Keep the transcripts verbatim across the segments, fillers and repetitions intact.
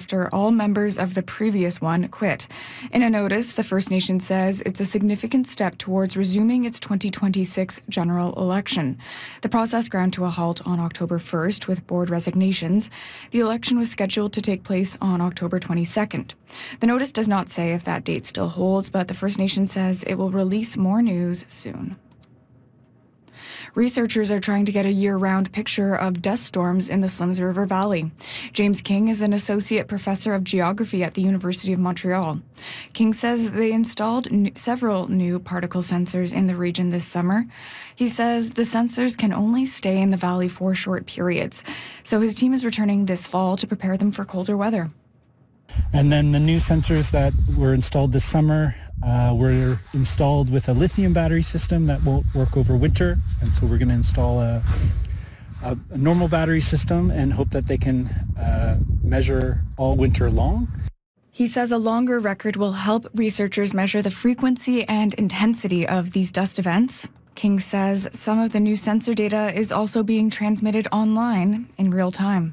after all members of the previous one quit. In a notice, the First Nation says it's a significant step towards resuming its twenty twenty-six general election. The process ground to a halt on October first with board resignations. The election was scheduled to take place on October twenty-second. The notice does not say if that date still holds, but the First Nation says it will release more news soon. Researchers are trying to get a year-round picture of dust storms in the Slims River Valley. James King is an associate professor of geography at the University of Montreal. King says they installed n- several new particle sensors in the region this summer. He says the sensors can only stay in the valley for short periods, so his team is returning this fall to prepare them for colder weather. And then the new sensors that were installed this summer Uh, were installed with a lithium battery system that won't work over winter, and so we're going to install a, a, a normal battery system and hope that they can uh, measure all winter long. He says a longer record will help researchers measure the frequency and intensity of these dust events. King says some of the new sensor data is also being transmitted online in real time.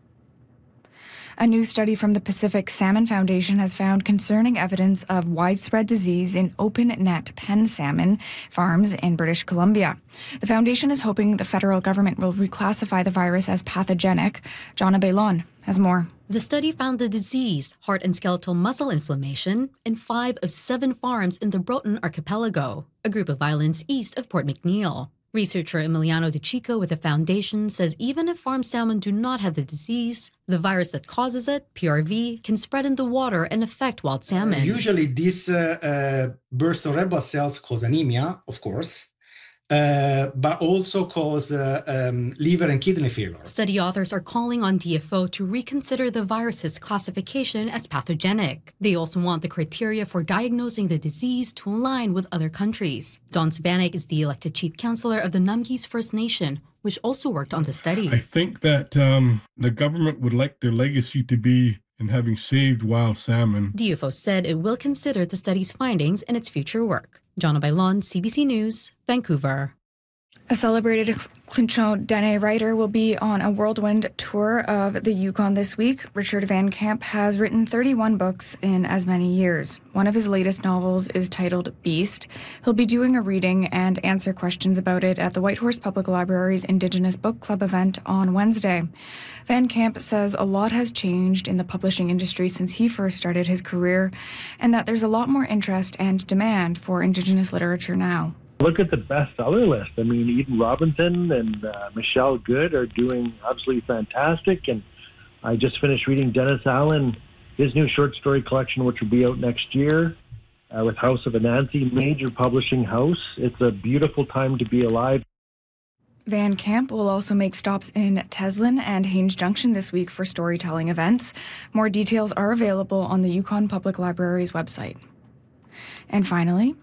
A new study from the Pacific Salmon Foundation has found concerning evidence of widespread disease in open-net pen salmon farms in British Columbia. The foundation is hoping the federal government will reclassify the virus as pathogenic. Jonna Bailon has more. The study found the disease, heart and skeletal muscle inflammation, in five of seven farms in the Broughton Archipelago, a group of islands east of Port McNeill. Researcher Emiliano De Chico with the foundation says even if farm salmon do not have the disease, the virus that causes it, P R V, can spread in the water and affect wild salmon. Uh, usually this uh, uh, burst of red blood cells cause anemia, of course, uh, but also cause uh, um, liver and kidney failure. Study authors are calling on D F O to reconsider the virus's classification as pathogenic. They also want the criteria for diagnosing the disease to align with other countries. Don Spanik is the elected chief counselor of the Numgis First Nation, which also worked on the study. I think that um, the government would like their legacy to be in having saved wild salmon. D F O said it will consider the study's findings in its future work. Jonna Bailon, C B C News, Vancouver. A celebrated Clinchot Dene writer will be on a whirlwind tour of the Yukon this week. Richard Van Camp has written thirty-one books in as many years. One of his latest novels is titled Beast. He'll be doing a reading and answer questions about it at the Whitehorse Public Library's Indigenous Book Club event on Wednesday. Van Camp says a lot has changed in the publishing industry since he first started his career, and that there's a lot more interest and demand for Indigenous literature now. Look at the bestseller list. I mean, Eden Robinson and uh, Michelle Good are doing absolutely fantastic. And I just finished reading Dennis Allen, his new short story collection, which will be out next year uh, with House of Anansi, major publishing house. It's a beautiful time to be alive. Van Camp will also make stops in Teslin and Haines Junction this week for storytelling events. More details are available on the Yukon Public Library's website. And finally,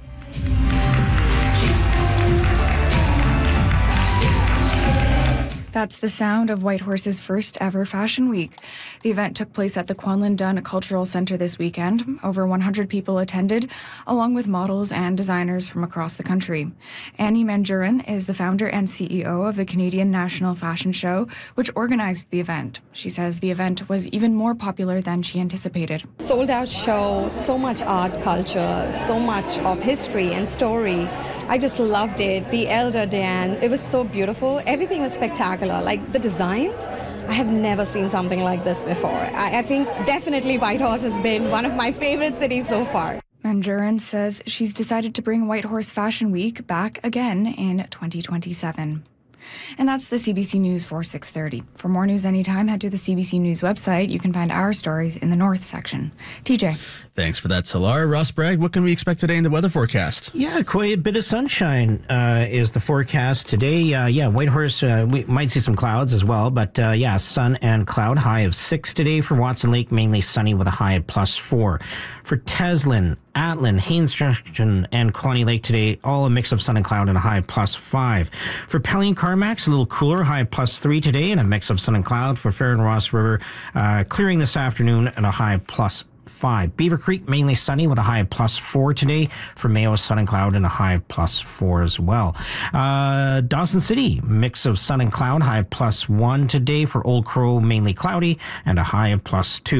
that's the sound of Whitehorse's first ever Fashion Week. The event took place at the Kwanlin Dunn Cultural Centre this weekend. Over one hundred people attended, along with models and designers from across the country. Annie Manjurin is the founder and C E O of the Canadian National Fashion Show, which organized the event. She says the event was even more popular than she anticipated. Sold out show, so much art culture, so much of history and story. I just loved it. The Elder Dan, it was so beautiful. Everything was spectacular. Like the designs, I have never seen something like this before. I, I think definitely Whitehorse has been one of my favorite cities so far. Manjurin says she's decided to bring Whitehorse Fashion Week back again in twenty twenty-seven. And that's the C B C News for six thirty. For more news anytime, head to the C B C News website. You can find our stories in the North section. T J. Thanks for that, Talar. Ross Bragg, what can we expect today in the weather forecast? Yeah, quite a bit of sunshine uh, is the forecast today. Uh, yeah, Whitehorse, uh, we might see some clouds as well, but uh, yeah, sun and cloud, high of six today. For Watson Lake, mainly sunny with a high of plus four. For Teslin, Atlin, Haines Junction, and Colony Lake today, all a mix of sun and cloud and a high of plus five. For Pelly and Carmax, a little cooler, high of plus three today and a mix of sun and cloud. For Fair and Ross River, uh, clearing this afternoon and a high of plus five. Beaver Creek, mainly sunny with a high of plus four today. For Mayo, sun and cloud and a high of plus four as well. Uh, Dawson City, mix of sun and cloud, high of plus one today. For Old Crow, mainly cloudy and a high of plus two.